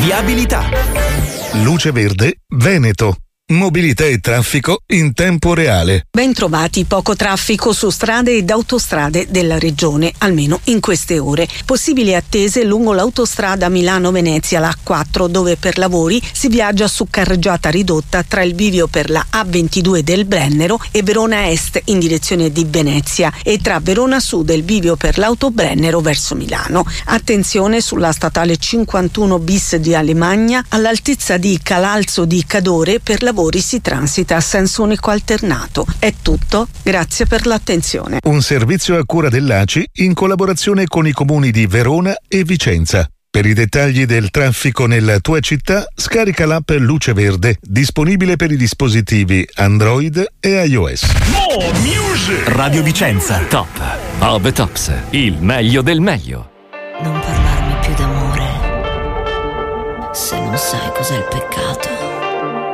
Viabilità. Luce Verde Veneto. Mobilità e traffico in tempo reale. Bentrovati. Poco traffico su strade ed autostrade della regione, almeno in queste ore. Possibili attese lungo l'autostrada Milano-Venezia, la A4, dove per lavori si viaggia su carreggiata ridotta tra il bivio per la A22 del Brennero e Verona Est in direzione di Venezia e tra Verona Sud e il bivio per l'autobrennero verso Milano. Attenzione sulla statale 51 bis di Alemagna all'altezza di Calalzo di Cadore per lavori si transita a senso unico alternato. È tutto, grazie per l'attenzione. Un servizio a cura dell'ACI in collaborazione con i comuni di Verona e Vicenza. Per i dettagli del traffico nella tua città, scarica l'app Luce Verde, disponibile per i dispositivi Android e iOS. More music! Radio Vicenza, top of the tops, il meglio del meglio. Non parlarmi più d'amore, se non sai cos'è il peccato.